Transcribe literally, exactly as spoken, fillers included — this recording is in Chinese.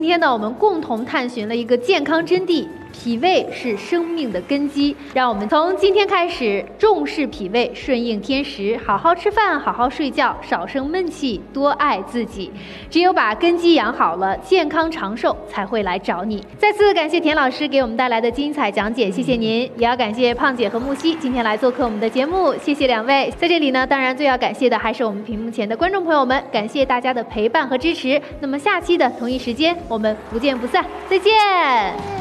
今天呢，我们共同探寻了一个健康真谛。 脾胃是生命的根基，让我们从今天开始重视脾胃，顺应天时，好好吃饭，好好睡觉，少生闷气，多爱自己。只有把根基养好了，健康长寿才会来找你。再次感谢田老师给我们带来的精彩讲解，谢谢您，也要感谢胖姐和木西今天来做客我们的节目，谢谢两位。在这里呢，当然最要感谢的还是我们屏幕前的观众朋友们，感谢大家的陪伴和支持。那么下期的同一时间，我们不见不散，再见。